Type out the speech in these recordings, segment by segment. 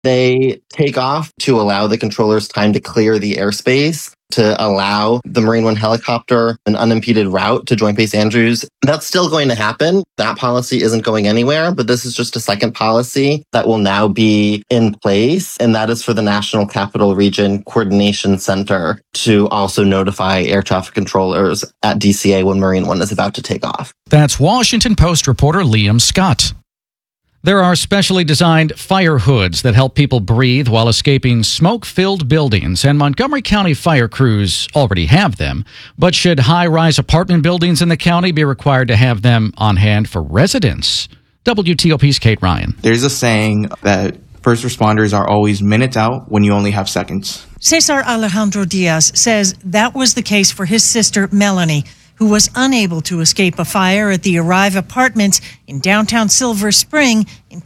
They take off to allow the controllers time to clear the airspace to allow the Marine One helicopter an unimpeded route to Joint Base Andrews. That's still going to happen. That policy isn't going anywhere, but this is just a second policy that will now be in place, and that is for the National Capital Region Coordination Center to also notify air traffic controllers at DCA when Marine One is about to take off. That's Washington Post reporter Liam Scott. There are specially designed fire hoods that help people breathe while escaping smoke-filled buildings, and Montgomery County fire crews already have them. But should high-rise apartment buildings in the county be required to have them on hand for residents? WTOP's Kate Ryan. There's a saying that first responders are always minutes out when you only have seconds. Cesar Alejandro Diaz says that was the case for his sister, Melanie, who was unable to escape a fire at the Arrive Apartments in downtown Silver Spring in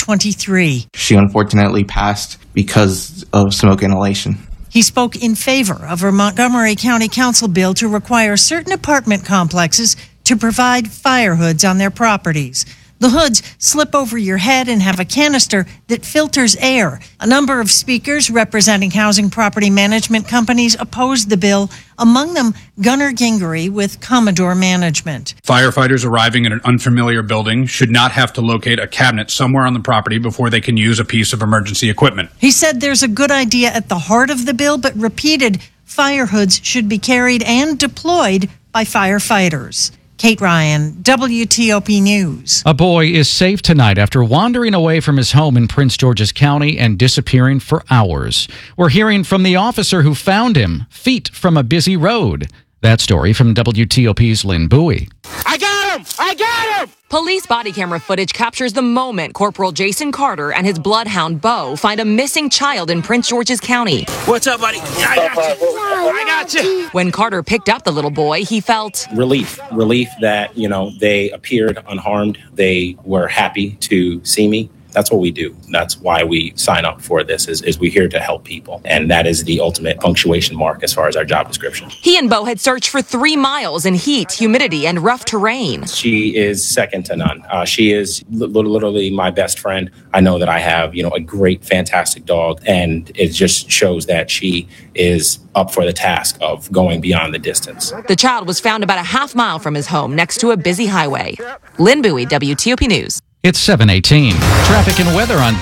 2023. She unfortunately passed because of smoke inhalation. He spoke in favor of a Montgomery County Council bill to require certain apartment complexes to provide fire hoods on their properties. The hoods slip over your head and have a canister that filters air. A number of speakers representing housing property management companies opposed the bill, among them Gunnar Gingery with Commodore Management. Firefighters arriving in an unfamiliar building should not have to locate a cabinet somewhere on the property before they can use a piece of emergency equipment. He said there's a good idea at the heart of the bill, but repeated fire hoods should be carried and deployed by firefighters. Kate Ryan, WTOP News. A boy is safe tonight after wandering away from his home in Prince George's County and disappearing for hours. We're hearing from the officer who found him, feet from a busy road. That story from WTOP's Lynn Bowie. I got him! I got him! Police body camera footage captures the moment Corporal Jason Carter and his bloodhound Bo find a missing child in Prince George's County. What's up, buddy? I got you. I got you. When Carter picked up the little boy, he felt relief that, they appeared unharmed. They were happy to see me. That's what we do. That's why we sign up for this, is we're here to help people. And that is the ultimate punctuation mark as far as our job description. He and Bo had searched for 3 miles in heat, humidity, and rough terrain. She is second to none. She is literally my best friend. I know that I have, a great, fantastic dog. And it just shows that she is up for the task of going beyond the distance. The child was found about a half mile from his home next to a busy highway. Lynn Bowie, WTOP News. It's 7:18. Traffic and weather on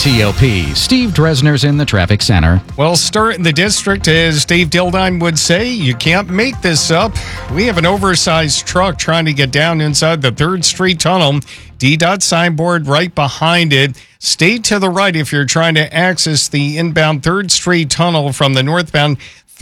WTOP. Steve Dresner's in the traffic center. Well, start in the district, as Dave Dildine would say, you can't make this up. We have an oversized truck trying to get down inside the 3rd Street Tunnel. DDOT signboard right behind it. Stay to the right if you're trying to access the inbound 3rd Street Tunnel from the northbound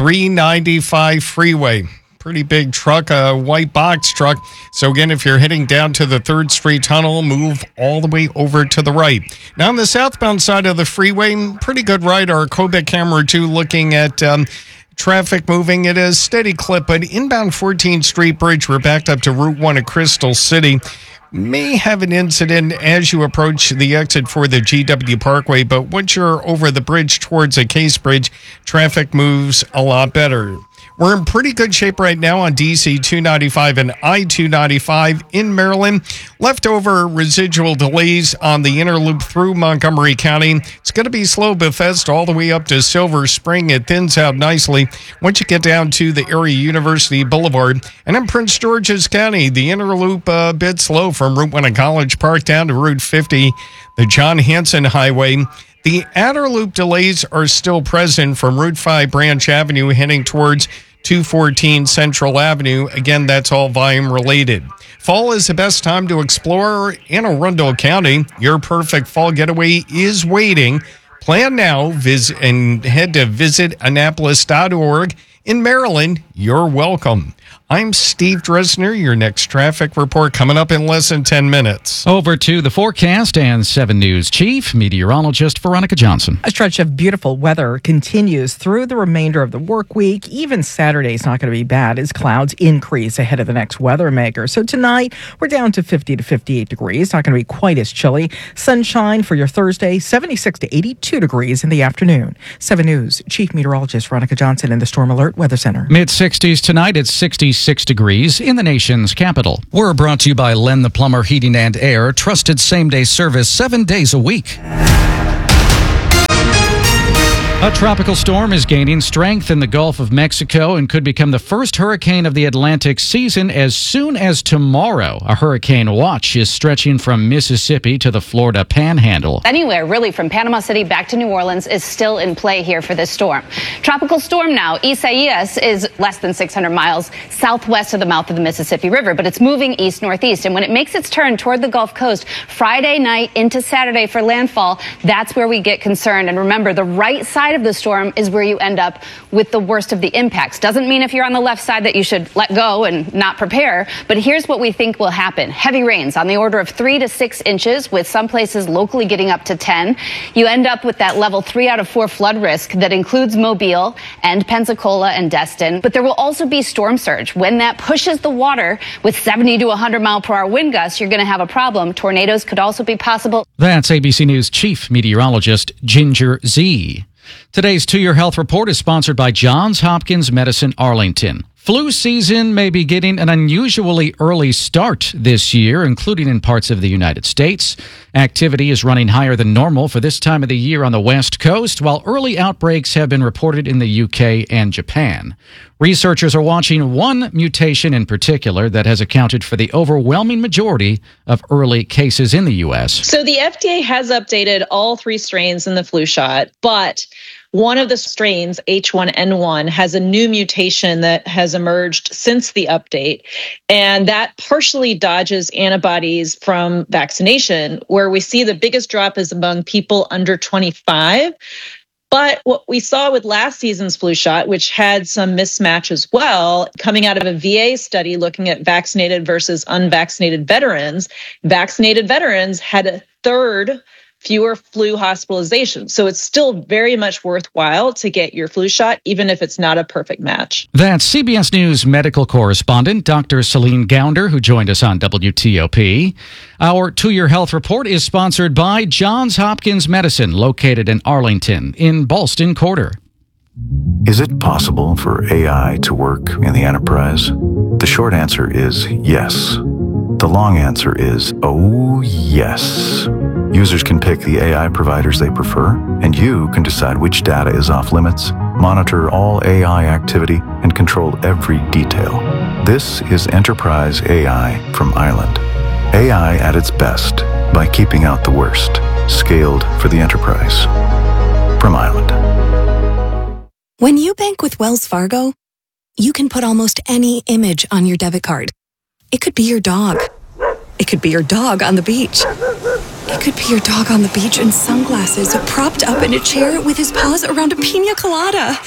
395 freeway. Pretty big truck, a white box truck. So again, if you're heading down to the 3rd Street Tunnel, move all the way over to the right. Now on the southbound side of the freeway, pretty good ride. Our Kobik camera 2 looking at traffic moving at a steady clip, but inbound 14th Street Bridge, we're backed up to Route 1 at Crystal City. May have an incident as you approach the exit for the GW Parkway, but once you're over the bridge towards the Case Bridge, traffic moves a lot better. We're in pretty good shape right now on DC 295 and I-295 in Maryland. Leftover residual delays on the inner loop through Montgomery County. It's going to be slow Bethesda all the way up to Silver Spring. It thins out nicely once you get down to the area University Boulevard. And in Prince George's County, the inner loop a bit slow from Route 1 at College Park down to Route 50, the John Hanson Highway. The outer loop delays are still present from Route 5 Branch Avenue heading towards 214 Central Avenue. Again, that's all volume related. Fall is the best time to explore in Arundel County. Your perfect fall getaway is waiting. Plan now, and head to visitannapolis.org. In Maryland, you're welcome. I'm Steve Dresner. Your next traffic report coming up in less than 10 minutes. Over to the forecast and 7 News Chief Meteorologist Veronica Johnson. A stretch of beautiful weather continues through the remainder of the work week. Even Saturday's not going to be bad as clouds increase ahead of the next weather maker. So tonight, we're down to 50 to 58 degrees. Not going to be quite as chilly. Sunshine for your Thursday, 76 to 82 degrees in the afternoon. 7 News Chief Meteorologist Veronica Johnson in the Storm Alert Weather Center. Mid-60s tonight. It's 66 degrees in the nation's capital. We're brought to you by Len the Plumber Heating and Air. Trusted same-day service 7 days a week. A tropical storm is gaining strength in the Gulf of Mexico and could become the first hurricane of the Atlantic season as soon as tomorrow. A hurricane watch is stretching from Mississippi to the Florida Panhandle. Anywhere really from Panama City back to New Orleans is still in play here for this storm. Tropical storm now, Isaias, is less than 600 miles southwest of the mouth of the Mississippi River, but it's moving east-northeast. And when it makes its turn toward the Gulf Coast Friday night into Saturday for landfall, that's where we get concerned. And remember, the right side of the storm is where you end up with the worst of the impacts. Doesn't mean if you're on the left side that you should let go and not prepare, but here's what we think will happen. Heavy rains on the order of 3 to 6 inches, with some places locally getting up to 10. You end up with that level 3 out of 4 flood risk that includes Mobile and Pensacola and Destin, but there will also be storm surge. When that pushes the water with 70 to 100 mile per hour wind gusts, you're going to have a problem. Tornadoes could also be possible. That's ABC News Chief Meteorologist Ginger Z. Today's 2-Year Health Report is sponsored by Johns Hopkins Medicine Arlington. Flu season may be getting an unusually early start this year, including in parts of the United States. Activity is running higher than normal for this time of the year on the West Coast, while early outbreaks have been reported in the UK and Japan. Researchers are watching one mutation in particular that has accounted for the overwhelming majority of early cases in the U.S. So the FDA has updated all 3 strains in the flu shot, but one of the strains, H1N1, has a new mutation that has emerged since the update, and that partially dodges antibodies from vaccination, where we see the biggest drop is among people under 25. But what we saw with last season's flu shot, which had some mismatch as well, coming out of a VA study looking at vaccinated versus unvaccinated veterans, vaccinated veterans had a third fewer flu hospitalizations. So it's still very much worthwhile to get your flu shot, even if it's not a perfect match. That's CBS News medical correspondent Dr. Celine Gounder, who joined us on WTOP. Our 2-Year Health Report is sponsored by Johns Hopkins Medicine, located in Arlington, in Ballston Quarter. Is it possible for AI to work in the enterprise? The short answer is yes. The long answer is, oh yes. Users can pick the AI providers they prefer, and you can decide which data is off limits, monitor all AI activity, and control every detail. This is Enterprise AI from Island. AI at its best by keeping out the worst. Scaled for the enterprise. From Island. When you bank with Wells Fargo, you can put almost any image on your debit card. It could be your dog. It could be your dog on the beach. It could be your dog on the beach in sunglasses, propped up in a chair with his paws around a pina colada.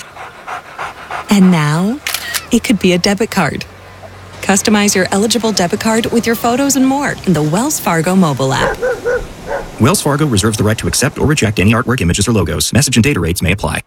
And now, it could be a debit card. Customize your eligible debit card with your photos and more in the Wells Fargo mobile app. Wells Fargo reserves the right to accept or reject any artwork, images, or logos. Message and data rates may apply.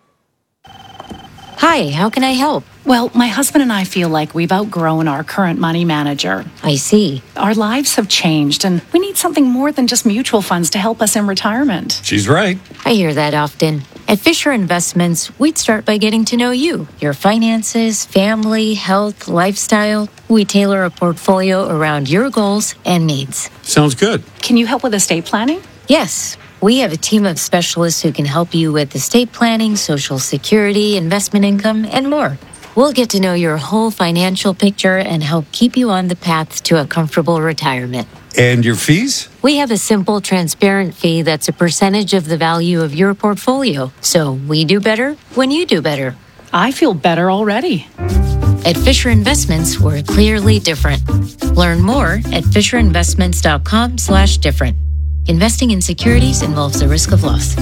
Hi, how can I help? Well, my husband and I feel like we've outgrown our current money manager. I see. Our lives have changed, and we need something more than just mutual funds to help us in retirement. She's right. I hear that often. At Fisher Investments, we'd start by getting to know you, your finances, family, health, lifestyle. We tailor a portfolio around your goals and needs. Sounds good. Can you help with estate planning? Yes. We have a team of specialists who can help you with estate planning, Social Security, investment income, and more. We'll get to know your whole financial picture and help keep you on the path to a comfortable retirement. And your fees? We have a simple, transparent fee that's a percentage of the value of your portfolio. So we do better when you do better. I feel better already. At Fisher Investments, we're clearly different. Learn more at FisherInvestments.com/different. Investing in securities involves the risk of loss.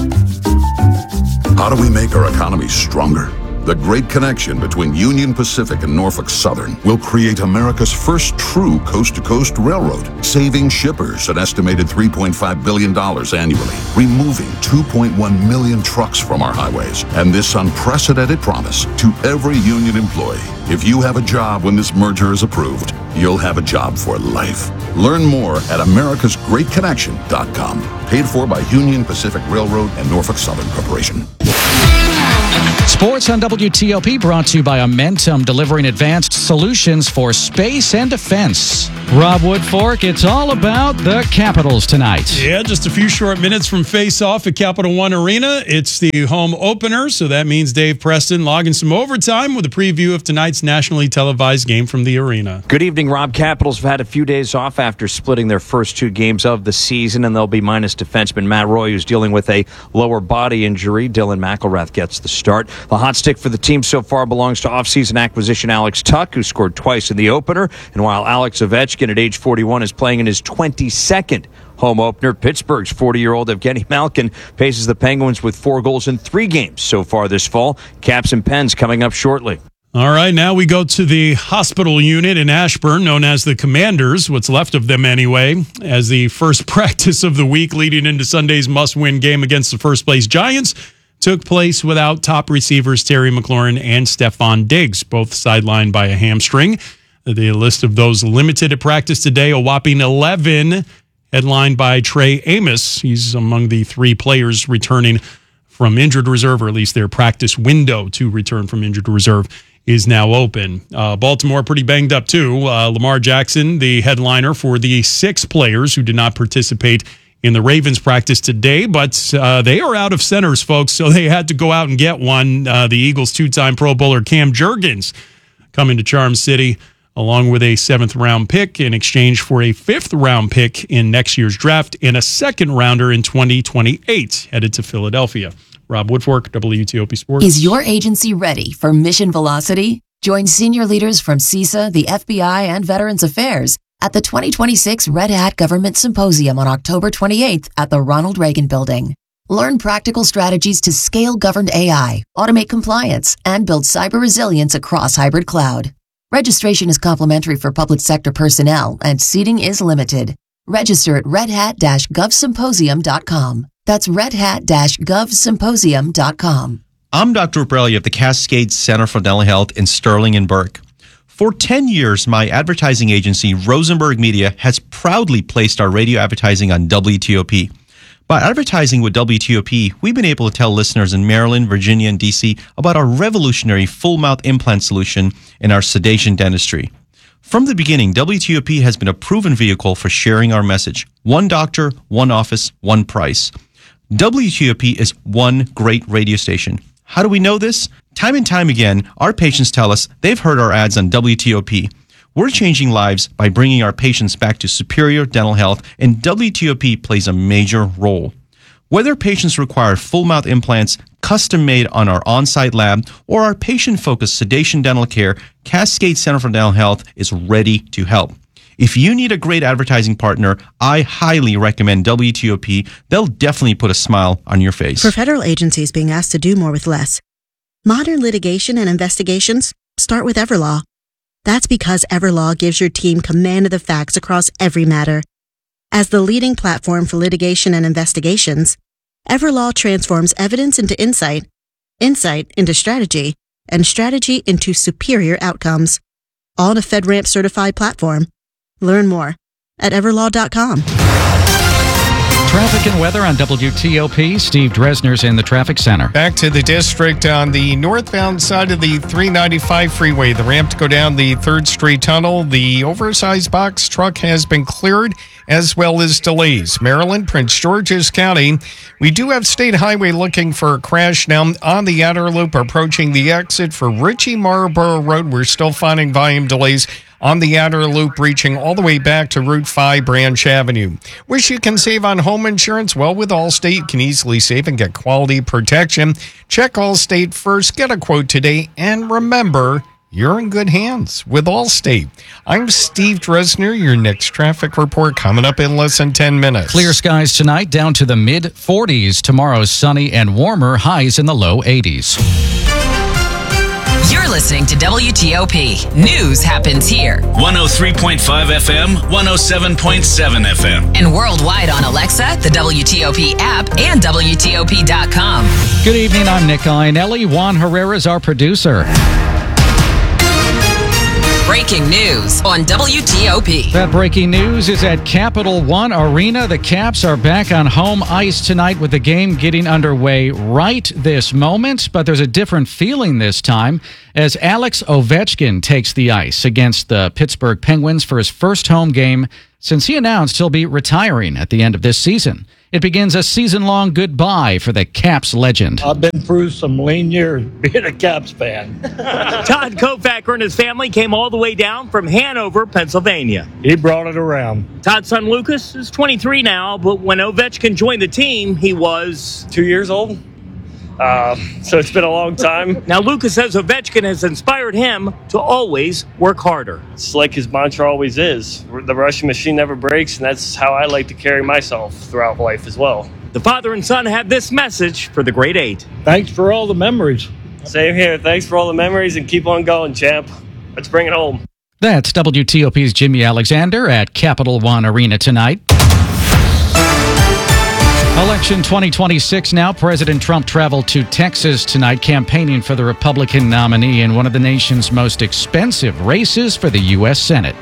How do we make our economy stronger? The great connection between Union Pacific and Norfolk Southern will create America's first true coast-to-coast railroad, saving shippers an estimated $3.5 billion annually, removing 2.1 million trucks from our highways, and this unprecedented promise to every union employee. If you have a job when this merger is approved, you'll have a job for life. Learn more at americasgreatconnection.com. Paid for by Union Pacific Railroad and Norfolk Southern Corporation. Sports on WTOP brought to you by Amentum, delivering advanced solutions for space and defense. Rob Woodfork, it's all about the Capitals tonight. Yeah, just a few short minutes from face-off at Capital One Arena. It's the home opener, so that means Dave Preston logging some overtime with a preview of tonight's nationally televised game from the arena. Good evening, Rob. Capitals have had a few days off after splitting their first 2 games of the season, and they'll be minus defenseman Matt Roy, who's dealing with a lower body injury. Dylan McElrath gets the start. The hot stick for the team so far belongs to offseason acquisition Alex Tuch, who scored twice in the opener. And while Alex Ovechkin at age 41 is playing in his 22nd home opener, Pittsburgh's 40-year-old Evgeny Malkin faces the Penguins with 4 goals in 3 games so far this fall. Caps and Pens coming up shortly. All right, now we go to the hospital unit in Ashburn, known as the Commanders, what's left of them anyway, as the first practice of the week leading into Sunday's must-win game against the first-place Giants took place without top receivers Terry McLaurin and Stephon Diggs, both sidelined by a hamstring. The list of those limited at practice today, a whopping 11, headlined by Trey Amos. He's among the 3 players returning from injured reserve, or at least their practice window to return from injured reserve is now open. Baltimore pretty banged up too. Lamar Jackson, the headliner for the 6 players who did not participate in the Ravens practice today, but they are out of centers, folks, so they had to go out and get one. The Eagles' 2-time Pro Bowler Cam Jurgens coming to Charm City along with a 7th-round pick in exchange for a 5th-round pick in next year's draft and a 2nd-rounder in 2028, headed to Philadelphia. Rob Woodfork, WTOP Sports. Is your agency ready for mission velocity? Join senior leaders from CISA, the FBI, and Veterans Affairs at the 2026 Red Hat Government Symposium on October 28th at the Ronald Reagan Building. Learn practical strategies to scale governed AI, automate compliance, and build cyber resilience across hybrid cloud. Registration is complimentary for public sector personnel, and seating is limited. Register at redhat-govsymposium.com. That's redhat-govsymposium.com. I'm Dr. Ubrelli of the Cascade Center for Dental Health in Sterling and Burke. For 10 years, my advertising agency, Rosenberg Media, has proudly placed our radio advertising on WTOP. By advertising with WTOP, we've been able to tell listeners in Maryland, Virginia, and D.C. about our revolutionary full-mouth implant solution in our sedation dentistry. From the beginning, WTOP has been a proven vehicle for sharing our message. One doctor, one office, one price. WTOP is one great radio station. How do we know this? Time and time again, our patients tell us they've heard our ads on WTOP. We're changing lives by bringing our patients back to superior dental health, and WTOP plays a major role. Whether patients require full-mouth implants, custom-made on our on-site lab, or our patient-focused sedation dental care, Cascade Center for Dental Health is ready to help. If you need a great advertising partner, I highly recommend WTOP. They'll definitely put a smile on your face. For federal agencies being asked to do more with less, modern litigation and investigations start with Everlaw. That's because Everlaw gives your team command of the facts across every matter. As the leading platform for litigation and investigations, Everlaw transforms evidence into insight, insight into strategy, and strategy into superior outcomes. All in a FedRAMP certified platform. Learn more at everlaw.com. Traffic and weather on WTOP. Steve Dresner's in the traffic center. Back to the district on the northbound side of the 395 freeway. The ramp to go down the 3rd Street Tunnel. The oversized box truck has been cleared, as well as delays. Maryland, Prince George's County. We do have State Highway looking for a crash now on the outer loop approaching the exit for Ritchie Marlboro Road. We're still finding volume delays on the outer loop, reaching all the way back to Route 5 Branch Avenue. Wish you can save on home insurance? Well, with Allstate, you can easily save and get quality protection. Check Allstate first, get a quote today, and remember, you're in good hands with Allstate. I'm Steve Dresner. Your next traffic report coming up in less than 10 minutes. Clear skies tonight, down to the mid-40s. Tomorrow, sunny and warmer, highs in the low 80s. You're listening to WTOP. News happens here. 103.5 FM, 107.7 FM. And worldwide on Alexa, the WTOP app, and WTOP.com. Good evening, I'm Nick Iannelli. Juan Herrera is our producer. breaking news on WTOP. That breaking news is at Capital One Arena. The Caps are back on home ice tonight with the game getting underway right this moment, but there's a different feeling this time as Alex Ovechkin takes the ice against the Pittsburgh Penguins for his first home game since he announced he'll be retiring at the end of this season. It begins a season-long goodbye for the Caps legend. I've been through some lean years being a Caps fan. Todd Kofacker and his family came all the way down from Hanover, Pennsylvania. He brought it around. Todd's son Lucas is 23 now, but when Ovechkin joined the team, he was 2 years old. So it's been a long time. Now, Lucas says Ovechkin has inspired him to always work harder. It's like his mantra always is. The Russian machine never breaks, and that's how I like to carry myself throughout life as well. The father and son have this message for the Great Eight. Thanks for all the memories. Same here. Thanks for all the memories, and keep on going, champ. Let's bring it home. That's WTOP's Jimmy Alexander at Capital One Arena tonight. Election 2026 now. President Trump traveled to Texas tonight campaigning for the Republican nominee in one of the nation's most expensive races for the U.S. Senate.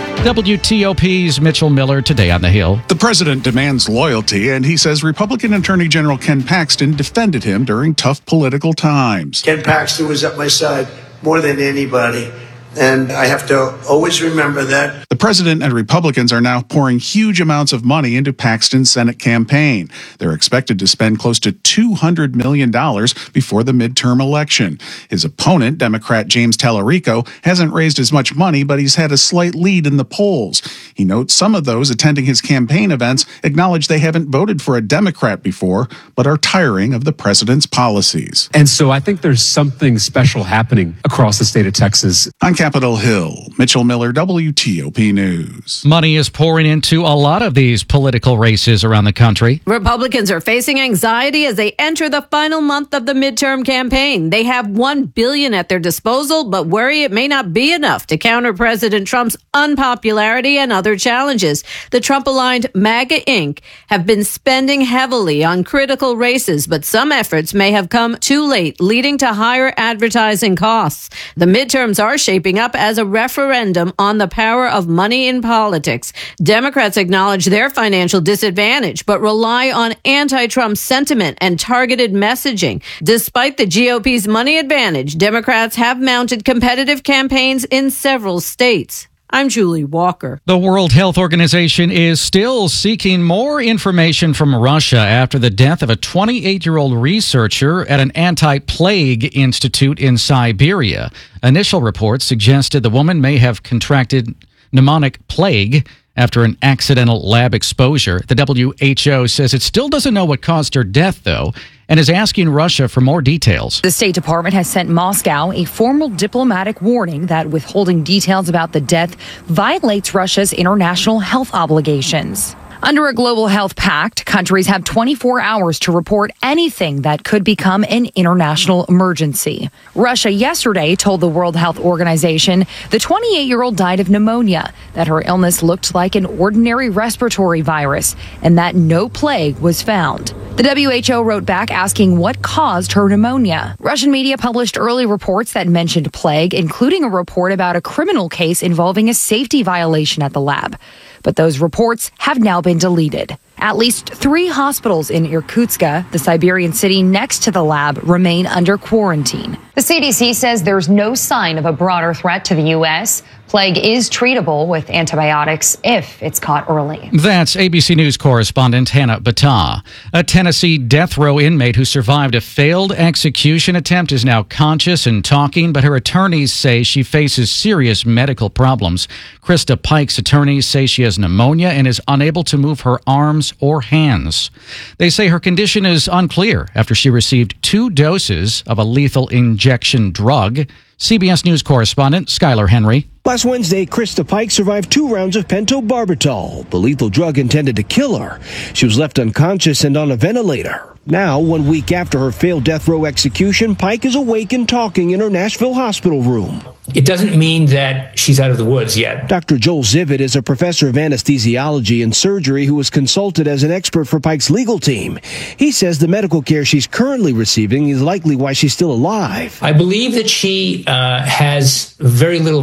WTOP's Mitchell Miller today on the Hill. The president demands loyalty, and he says Republican Attorney General Ken Paxton defended him during tough political times. Ken Paxton was at my side more than anybody. And I have to always remember that. The president and Republicans are now pouring huge amounts of money into Paxton's Senate campaign. They're expected to spend close to $200 million before the midterm election. His opponent, Democrat James Tallarico, hasn't raised as much money, but he's had a slight lead in the polls. He notes some of those attending his campaign events acknowledge they haven't voted for a Democrat before, but are tiring of the president's policies. And so I think there's something special happening across the state of Texas. On Capitol Hill, Mitchell Miller, WTOP News. Money is pouring into a lot of these political races around the country. Republicans are facing anxiety as they enter the final month of the midterm campaign. They have $1 billion at their disposal, but worry it may not be enough to counter President Trump's unpopularity and other challenges. The Trump-aligned MAGA Inc. have been spending heavily on critical races, but some efforts may have come too late, leading to higher advertising costs. The midterms are shaping up as a referendum on the power of money in politics. Democrats acknowledge their financial disadvantage, but rely on anti-Trump sentiment and targeted messaging. Despite the GOP's money advantage, Democrats have mounted competitive campaigns in several states. I'm Julie Walker. The World Health Organization is still seeking more information from Russia after the death of a 28-year-old researcher at an anti-plague institute in Siberia. Initial reports suggested the woman may have contracted pneumonic plague after an accidental lab exposure. The WHO says it still doesn't know what caused her death, though, and is asking Russia for more details. The State Department has sent Moscow a formal diplomatic warning that withholding details about the death violates Russia's international health obligations. Under a global health pact, countries have 24 hours to report anything that could become an international emergency. Russia yesterday told the World Health Organization the 28-year-old died of pneumonia, that her illness looked like an ordinary respiratory virus, and that no plague was found. The WHO wrote back asking what caused her pneumonia. Russian media published early reports that mentioned plague, including a report about a criminal case involving a safety violation at the lab. But those reports have now been deleted. At least 3 hospitals in Irkutsk, the Siberian city next to the lab, remain under quarantine. The CDC says there's no sign of a broader threat to the U.S. Plague is treatable with antibiotics if it's caught early. That's ABC News correspondent Hannah Battah. A Tennessee death row inmate who survived a failed execution attempt is now conscious and talking, but her attorneys say she faces serious medical problems. Krista Pike's attorneys say she has pneumonia and is unable to move her arms or hands. They say her condition is unclear after she received 2 doses of a lethal injection drug. CBS News correspondent Skylar Henry. Last Wednesday, Krista Pike survived 2 rounds of pentobarbital, the lethal drug intended to kill her. She was left unconscious and on a ventilator. Now, 1 week after her failed death row execution, Pike is awake and talking in her Nashville hospital room. It doesn't mean that she's out of the woods yet. Dr. Joel Zivit is a professor of anesthesiology and surgery who was consulted as an expert for Pike's legal team. He says the medical care she's currently receiving is likely why she's still alive. I believe that she has very little memory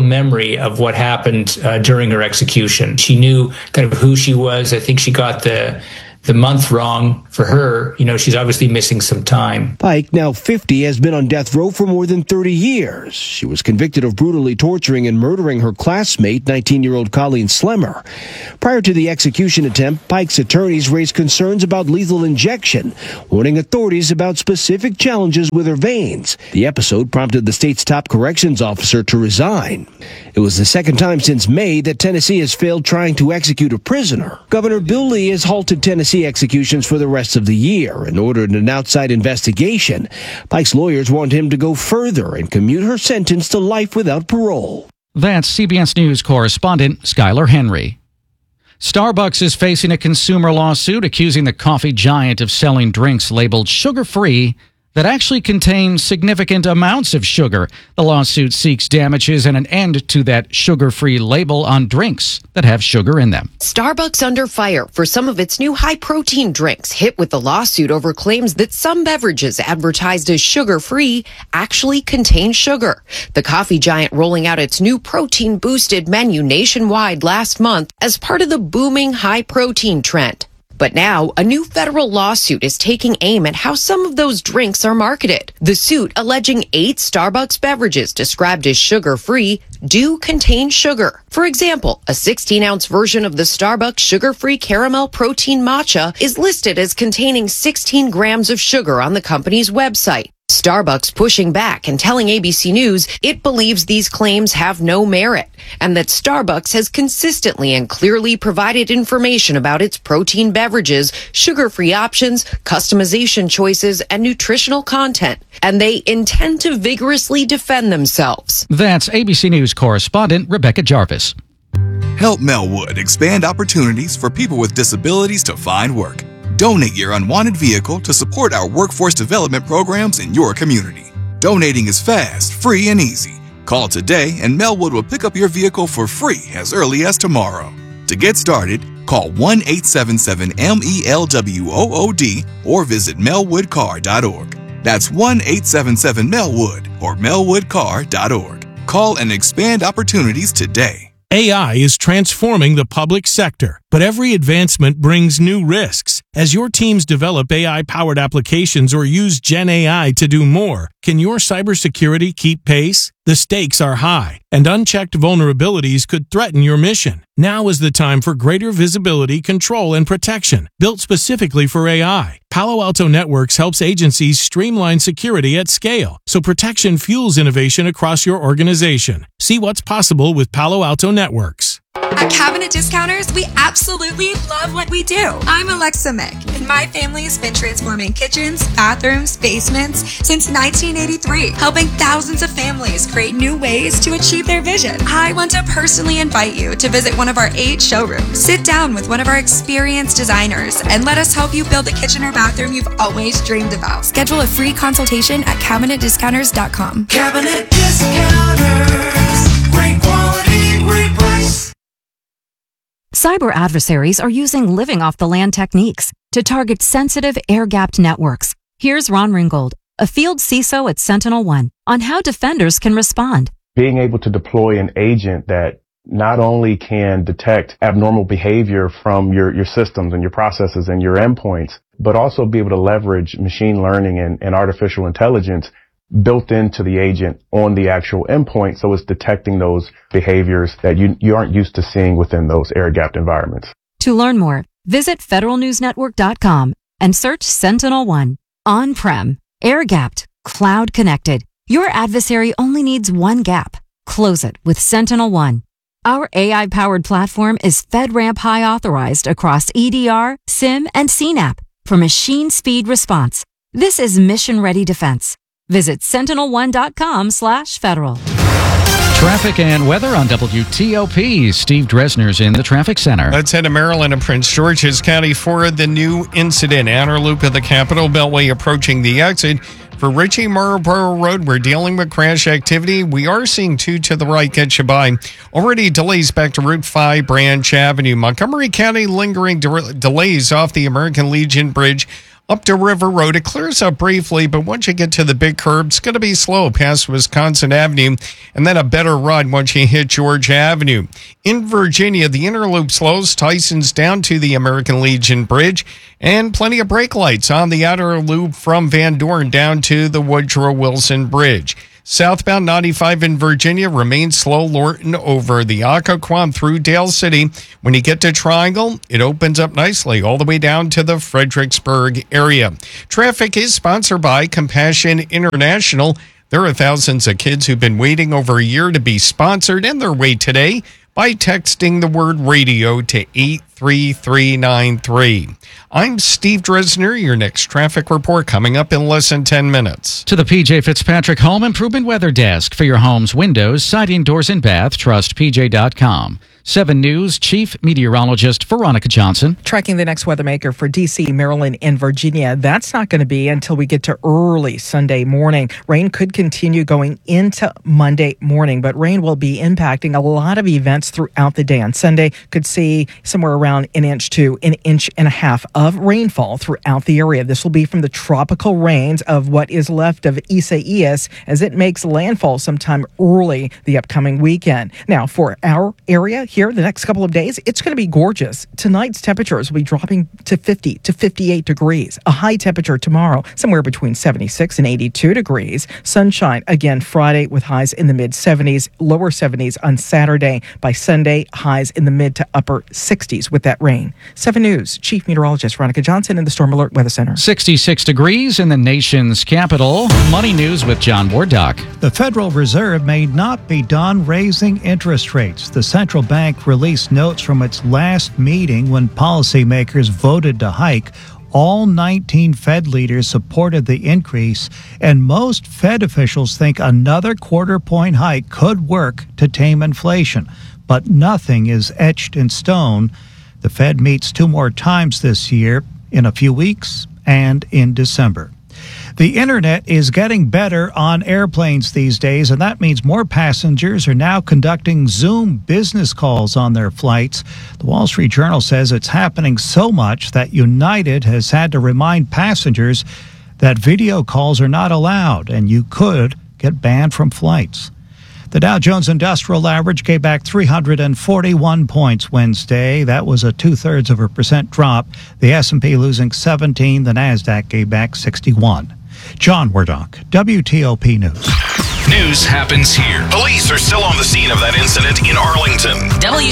memory of what happened during her execution. She knew kind of who she was. I think she got the month wrong. For her, she's obviously missing some time. Pike, now 50, has been on death row for more than 30 years. She was convicted of brutally torturing and murdering her classmate, 19-year-old Colleen Slemmer. Prior to the execution attempt, Pike's attorneys raised concerns about lethal injection, warning authorities about specific challenges with her veins. The episode prompted the state's top corrections officer to resign. It was the second time since May that Tennessee has failed trying to execute a prisoner. Governor Bill Lee has halted Tennessee executions for the rest of the year and ordered an outside investigation. Pike's lawyers want him to go further and commute her sentence to life without parole. That's CBS News correspondent Skylar Henry. Starbucks is facing a consumer lawsuit accusing the coffee giant of selling drinks labeled sugar-free that actually contains significant amounts of sugar. The lawsuit seeks damages and an end to that sugar-free label on drinks that have sugar in them. Starbucks under fire for some of its new high-protein drinks, hit with the lawsuit over claims that some beverages advertised as sugar-free actually contain sugar. The coffee giant rolling out its new protein-boosted menu nationwide last month as part of the booming high-protein trend. But now, a new federal lawsuit is taking aim at how some of those drinks are marketed. The suit alleging 8 Starbucks beverages described as sugar-free do contain sugar. For example, a 16-ounce version of the Starbucks sugar-free caramel protein matcha is listed as containing 16 grams of sugar on the company's website. Starbucks pushing back and telling ABC News it believes these claims have no merit and that Starbucks has consistently and clearly provided information about its protein beverages, sugar-free options, customization choices, and nutritional content, and they intend to vigorously defend themselves. That's ABC News correspondent Rebecca Jarvis. Help Melwood expand opportunities for people with disabilities to find work. Donate your unwanted vehicle to support our workforce development programs in your community. Donating is fast, free, and easy. Call today and Melwood will pick up your vehicle for free as early as tomorrow. To get started, call 1-877-MELWOOD or visit melwoodcar.org. That's 1-877-MELWOOD or melwoodcar.org. Call and expand opportunities today. AI is transforming the public sector, but every advancement brings new risks. As your teams develop AI-powered applications or use Gen AI to do more, can your cybersecurity keep pace? The stakes are high, and unchecked vulnerabilities could threaten your mission. Now is the time for greater visibility, control, and protection, built specifically for AI. Palo Alto Networks helps agencies streamline security at scale, so protection fuels innovation across your organization. See what's possible with Palo Alto Networks. At Cabinet Discounters, we absolutely love what we do. I'm Alexa Mick, and my family has been transforming kitchens, bathrooms, basements since 1983, helping thousands of families create new ways to achieve their vision. I want to personally invite you to visit one of our 8 showrooms. Sit down with one of our experienced designers and let us help you build the kitchen or bathroom you've always dreamed about. Schedule a free consultation at CabinetDiscounters.com. Cabinet Discounters. Great quality, great price. Cyber adversaries are using living off the land techniques to target sensitive air-gapped networks. Here's Ron Ringgold, a field CISO at SentinelOne, on how defenders can respond. Being able to deploy an agent that not only can detect abnormal behavior from your systems and your processes and your endpoints, but also be able to leverage machine learning and artificial intelligence built into the agent on the actual endpoint, so it's detecting those behaviors that you aren't used to seeing within those air-gapped environments. To learn more, visit federalnewsnetwork.com and search SentinelOne. On-prem, air-gapped, cloud-connected. Your adversary only needs one gap. Close it with SentinelOne. Our AI-powered platform is FedRAMP High authorized across EDR, SIM, and CNAP for machine speed response. This is mission-ready defense. Visit sentinelone.com/federal. Traffic and weather on WTOP. Steve Dresner's in the traffic center. Let's head to Maryland and Prince George's County for the new incident. Outer loop of the Capitol Beltway approaching the exit. For Ritchie Marlboro Road, we're dealing with crash activity. We are seeing 2 to the right get you by. Already delays back to Route 5, Branch Avenue. Montgomery County lingering delays off the American Legion Bridge Up to River Road, it clears up briefly, but once you get to the big curb, it's going to be slow past Wisconsin Avenue, and then a better run once you hit George Avenue. In Virginia, the inner loop slows Tyson's down to the American Legion Bridge, and plenty of brake lights on the outer loop from Van Dorn down to the Woodrow Wilson Bridge. Southbound 95 in Virginia remains slow Lorton over the Occoquan through Dale City. When you get to Triangle, it opens up nicely all the way down to the Fredericksburg area. Traffic is sponsored by Compassion International. There are thousands of kids who've been waiting over a year to be sponsored, and they're wait today by texting the word radio to 83393. I'm Steve Dresner. Your next traffic report coming up in less than 10 minutes. To the PJ Fitzpatrick Home Improvement Weather Desk for your home's windows, siding, doors, and bath. Trust PJ.com. 7 News Chief Meteorologist Veronica Johnson. Tracking the next weather maker for D.C., Maryland, and Virginia. That's not going to be until we get to early Sunday morning. Rain could continue going into Monday morning, but rain will be impacting a lot of events throughout the day. On Sunday, could see somewhere around an inch to an inch and a half of rainfall throughout the area. This will be from the tropical rains of what is left of Isaias as it makes landfall sometime early the upcoming weekend. Now, for our area here the next couple of days, it's going to be gorgeous. Tonight's temperatures will be dropping to 50 to 58 degrees. A high temperature tomorrow, somewhere between 76 and 82 degrees. Sunshine again Friday with highs in the mid 70s, lower 70s on Saturday. By Sunday, highs in the mid to upper 60s with that rain. 7 News Chief Meteorologist Veronica Johnson in the Storm Alert Weather Center. 66 degrees in the nation's capital. Money News with John Wardock. The Federal Reserve may not be done raising interest rates. The central bank released notes from its last meeting when policymakers voted to hike. All 19 Fed leaders supported the increase, and most Fed officials think another quarter-point hike could work to tame inflation. But nothing is etched in stone. The Fed meets 2 more times this year, in a few weeks and in December. The internet is getting better on airplanes these days, and that means more passengers are now conducting Zoom business calls on their flights. The Wall Street Journal says it's happening so much that United has had to remind passengers that video calls are not allowed, and you could get banned from flights. The Dow Jones Industrial Average gave back 341 points Wednesday. That was a 0.2% drop. The S&P losing 17. The Nasdaq gave back 61. John Wardock, WTOP News. News happens here. Police are still on the scene of that incident in Arlington.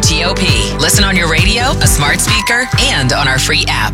WTOP. Listen on your radio, a smart speaker, and on our free app.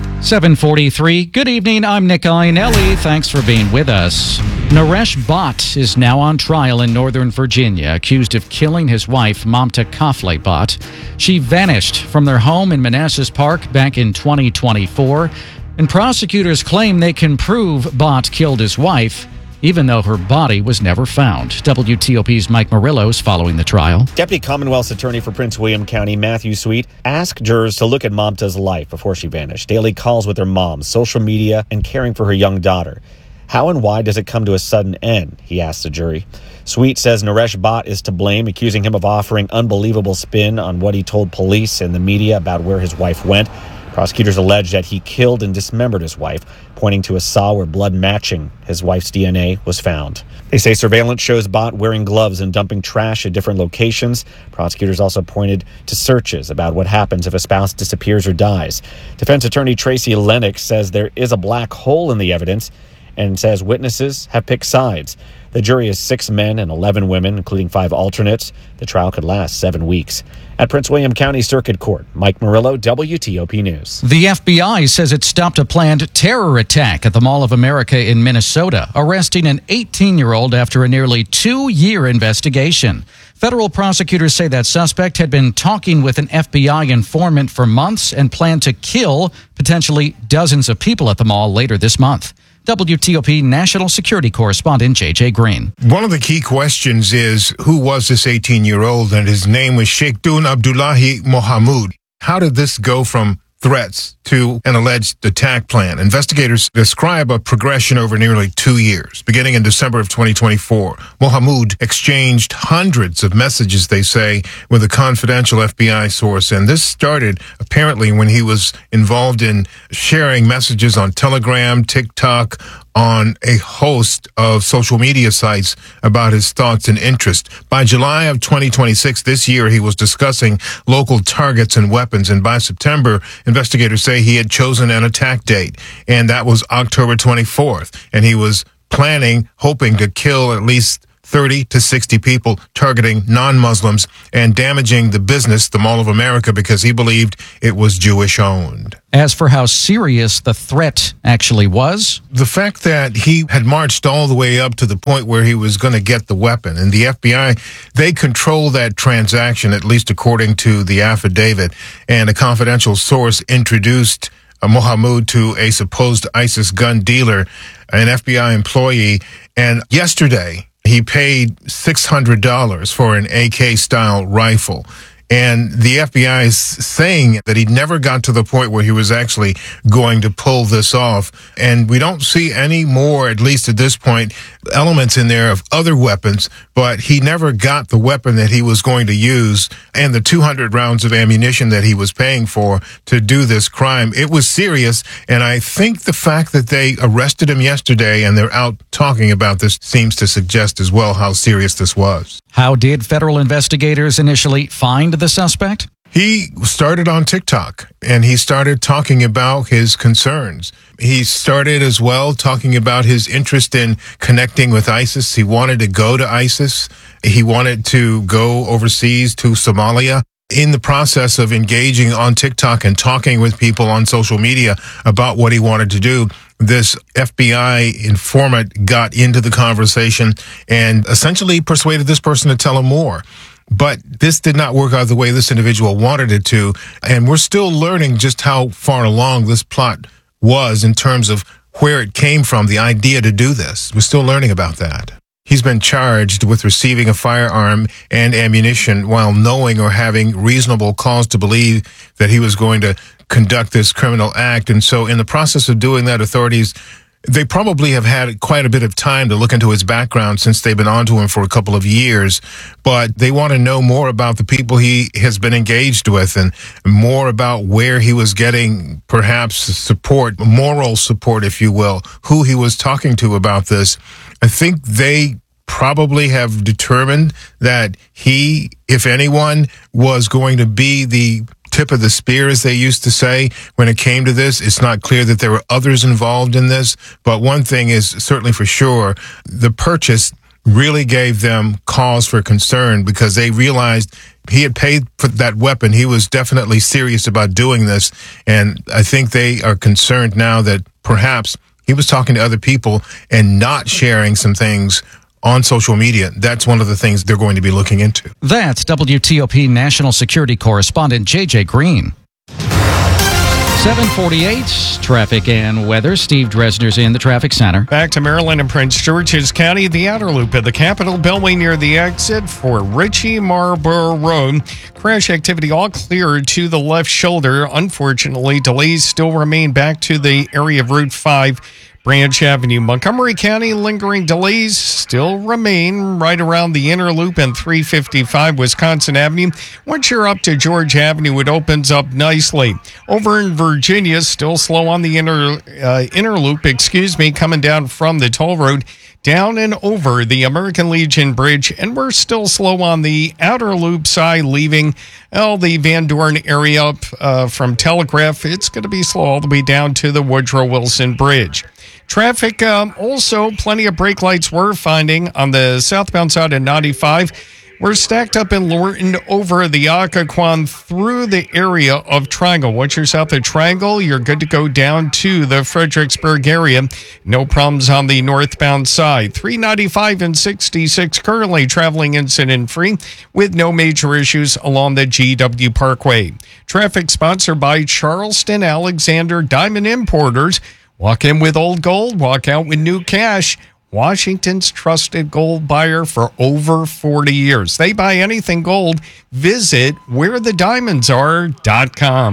7:43. Good evening. I'm Nick Iannelli. Thanks for being with us. Naresh Bhatt is now on trial in Northern Virginia, accused of killing his wife, Mamta Kafle Bhatt. She vanished from their home in Manassas Park back in 2024, and prosecutors claim they can prove Bhatt killed his wife, even though her body was never found. WTOP's Mike Murillo is following the trial. Deputy Commonwealth's Attorney for Prince William County, Matthew Sweet, asked jurors to look at Mamta's life before she vanished. Daily calls with her mom, social media, and caring for her young daughter. How and why does it come to a sudden end? He asked the jury. Sweet says Naresh Bhatt is to blame, accusing him of offering unbelievable spin on what he told police and the media about where his wife went. Prosecutors allege that he killed and dismembered his wife, pointing to a saw where blood matching his wife's DNA was found. They say surveillance shows Bhatt wearing gloves and dumping trash at different locations. Prosecutors also pointed to searches about what happens if a spouse disappears or dies. Defense attorney Tracy Lennox says there is a black hole in the evidence and says witnesses have picked sides. The jury is 6 men and 11 women, including 5 alternates. The trial could last 7 weeks. At Prince William County Circuit Court, Mike Murillo, WTOP News. The FBI says it stopped a planned terror attack at the Mall of America in Minnesota, arresting an 18-year-old after a nearly 2-year investigation. Federal prosecutors say that suspect had been talking with an FBI informant for months and planned to kill potentially dozens of people at the mall later this month. WTOP National Security Correspondent J.J. Green. One of the key questions is, who was this 18-year-old? And his name was Sheikh Dun Abdullahi Mohamud. How did this go from threats to an alleged attack plan. Investigators describe a progression over nearly 2 years. Beginning in December of 2024, Mohamud exchanged hundreds of messages, they say, with a confidential FBI source. And this started apparently when he was involved in sharing messages on Telegram, TikTok, on a host of social media sites about his thoughts and interests. By July of 2026, this year, he was discussing local targets and weapons. And by September, investigators say he had chosen an attack date, and that was October 24th. And he was planning, hoping to kill at least 30 to 60 people, targeting non-Muslims and damaging the business, the Mall of America, because he believed it was Jewish-owned. As for how serious the threat actually was, the fact that he had marched all the way up to the point where he was going to get the weapon, and the FBI, they control that transaction, at least according to the affidavit, and a confidential source introduced Mohamud to a supposed ISIS gun dealer, an FBI employee, and yesterday he paid $600 for an AK-style rifle. And the FBI is saying that he never got to the point where he was actually going to pull this off. And we don't see any more, at least at this point, elements in there of other weapons, but he never got the weapon that he was going to use and the 200 rounds of ammunition that he was paying for to do this crime. It was serious. And I think the fact that they arrested him yesterday and they're out talking about this seems to suggest as well how serious this was. How did federal investigators initially find the suspect? He started on TikTok and he started talking about his concerns. He started as well talking about his interest in connecting with ISIS. He wanted to go to ISIS. He wanted to go overseas to Somalia. In the process of engaging on TikTok and talking with people on social media about what he wanted to do, this FBI informant got into the conversation and essentially persuaded this person to tell him more. But this did not work out the way this individual wanted it to. And we're still learning just how far along this plot was in terms of where it came from, the idea to do this. We're still learning about that. He's been charged with receiving a firearm and ammunition while knowing or having reasonable cause to believe that he was going to conduct this criminal act. And so in the process of doing that, authorities, they probably have had quite a bit of time to look into his background since they've been onto him for a couple of years. But they want to know more about the people he has been engaged with and more about where he was getting perhaps support, moral support, if you will, who he was talking to about this. I think they probably have determined that he, if anyone, was going to be the tip of the spear, as they used to say, when it came to this. It's not clear that there were others involved in this, but one thing is certainly for sure, the purchase really gave them cause for concern because they realized he had paid for that weapon. He was definitely serious about doing this, and I think they are concerned now that perhaps he was talking to other people and not sharing some things on social media. That's one of the things they're going to be looking into. That's WTOP National Security Correspondent J.J. Green. 7:48, traffic and weather. Steve Dresner's in the traffic center. Back to Maryland and Prince George's County, the outer loop at the Capitol Beltway near the exit for Ritchie Marlborough Road. Crash activity all clear to the left shoulder. Unfortunately, delays still remain back to the area of Route 5. Branch Avenue, Montgomery County, lingering delays still remain right around the inner loop and 355 Wisconsin Avenue. Once you're up to George Avenue, it opens up nicely. Over in Virginia, still slow on the inner loop, coming down from the toll road down and over the American Legion Bridge, and we're still slow on the outer loop side, leaving the Van Dorn area up from Telegraph. It's going to be slow all the way down to the Woodrow Wilson Bridge. Traffic, also plenty of brake lights we're finding on the southbound side of 95. We're stacked up in Lorton over the Occoquan through the area of Triangle. Once you're south of Triangle, you're good to go down to the Fredericksburg area. No problems on the northbound side. 395 and 66 currently traveling incident-free with no major issues along the GW Parkway. Traffic sponsored by Charleston Alexander Diamond Importers. Walk in with old gold, walk out with new cash. Washington's trusted gold buyer for over 40 years. They buy anything gold. Visit wherethediamondsare.com.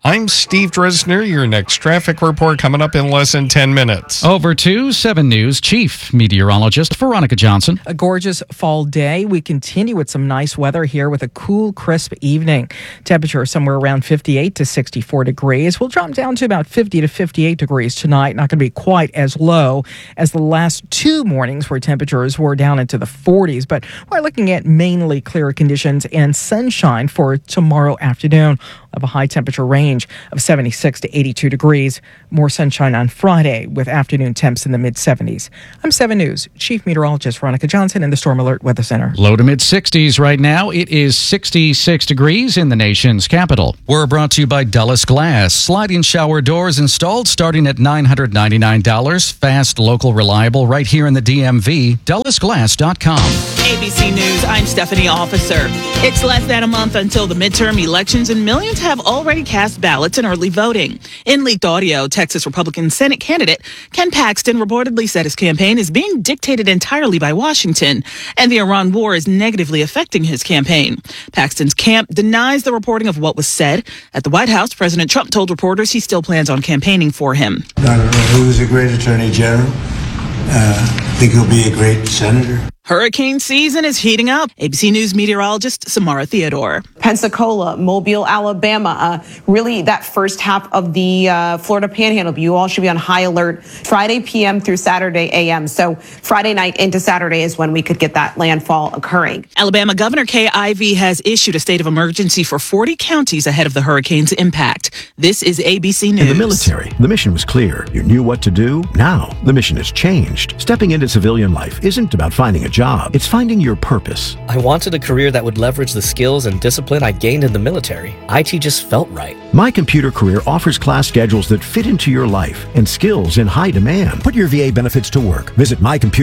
I'm Steve Dresner. Your next traffic report coming up in less than 10 minutes. Over to 7 News Chief Meteorologist Veronica Johnson. A gorgeous fall day. We continue with some nice weather here with a cool, crisp evening. Temperature somewhere around 58 to 64 degrees. We'll drop down to about 50 to 58 degrees tonight. Not going to be quite as low as the last 2 mornings where temperatures were down into the 40s. But we're looking at mainly clear conditions and sunshine for tomorrow afternoon. Of a high temperature range of 76 to 82 degrees. More sunshine on Friday with afternoon temps in the mid-70s. I'm 7 News Chief Meteorologist Veronica Johnson in the Storm Alert Weather Center. Low to mid-60s right now. It is 66 degrees in the nation's capital. We're brought to you by Dulles Glass. Sliding shower doors installed starting at $999. Fast, local, reliable, right here in the DMV. DullesGlass.com. ABC News, I'm Stephanie Officer. It's less than a month until the midterm elections, and millions have already cast ballots in early voting. In leaked audio, Texas Republican Senate candidate Ken Paxton reportedly said his campaign is being dictated entirely by Washington, and the Iran war is negatively affecting his campaign. Paxton's camp denies the reporting of what was said. At the White House, President Trump told reporters he still plans on campaigning for him. I don't know who's a great attorney general. I think he'll be a great senator. Hurricane season is heating up. ABC News meteorologist Samara Theodore. Pensacola, Mobile, Alabama, really that first half of the Florida Panhandle. You all should be on high alert Friday p.m. through Saturday a.m. So Friday night into Saturday is when we could get that landfall occurring. Alabama Governor Kay Ivey has issued a state of emergency for 40 counties ahead of the hurricane's impact. This is ABC News. In the military, the mission was clear. You knew what to do. Now, the mission has changed. Stepping into civilian life isn't about finding a job. It's finding your purpose. I wanted a career that would leverage the skills and discipline I gained in the military. IT just felt right. My Computer Career offers class schedules that fit into your life and skills in high demand. Put your VA benefits to work. Visit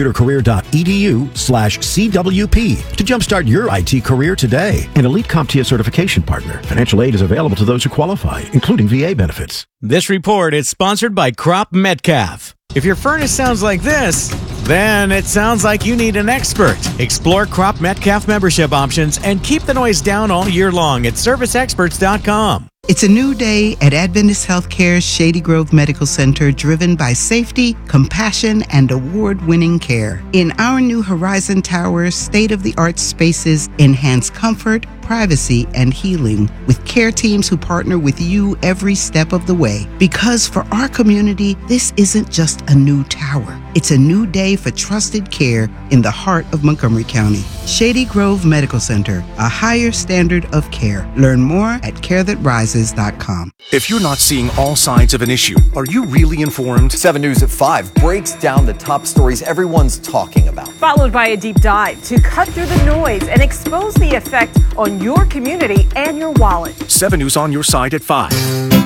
mycomputercareer.edu/CWP to jumpstart your IT career today. An elite CompTIA certification partner. Financial aid is available to those who qualify, including VA benefits. This report is sponsored by Crop Metcalf. If your furnace sounds like this, then it sounds like you need an expert. Explore Crop Metcalf membership options and keep the noise down all year long at serviceexperts.com. It's a new day at Adventist Healthcare's Shady Grove Medical Center, driven by safety, compassion, and award-winning care. In our new Horizon Towers, state-of-the-art spaces enhance comfort, privacy, and healing with care teams who partner with you every step of the way. Because for our community, this isn't just a new tower. It's a new day for trusted care in the heart of Montgomery County. Shady Grove Medical Center, a higher standard of care. Learn more at carethatrises.com. If you're not seeing all sides of an issue, are you really informed? 7 News at 5 breaks down the top stories everyone's talking about. Followed by a deep dive to cut through the noise and expose the effect on your community and your wallet. 7 News on your side at 5.